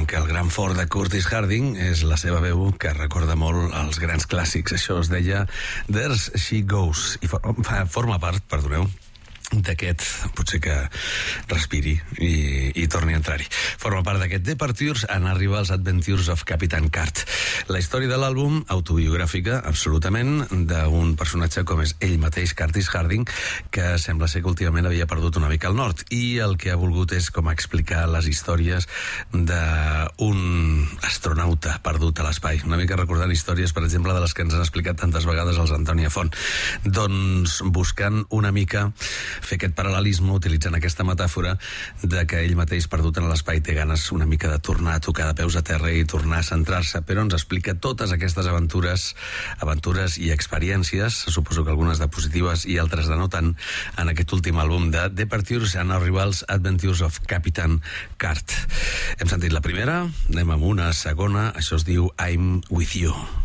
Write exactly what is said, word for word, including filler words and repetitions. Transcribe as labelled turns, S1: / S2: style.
S1: que el gran fort de Curtis Harding és la seva veu, que recorda molt els grans clàssics. Això es deia There She Goes, i forma part, perdoneu, d'aquest, potser que respiri i, i torni a entrar-hi. Forma part d'aquest Departures and Arrivals Adventures of Captain Cart. La història de l'àlbum, autobiogràfica, absolutament, d'un personatge com és ell mateix, Curtis Harding, que sembla ser que últimament havia perdut una mica el nord, i el que ha volgut és com explicar les històries d'un astronauta perdut a l'espai. Una mica recordant històries, per exemple, de les que ens han explicat tantes vegades els Antònia Font. Doncs buscant una mica fer aquest paral·lelisme, utilitzant aquesta metàfora de que ell mateix, perdut en l'espai, té ganes una mica de tornar a tocar de peus a terra i tornar a centrar-se, però ens explica totes aquestes aventures, aventures i experiències, suposo que algunes de positives i altres de no tant, en aquest últim àlbum de Departures and Arrivals Adventures of Captain Cart. Hem sentit la primera, anem amb una segona, això es diu I'm With You.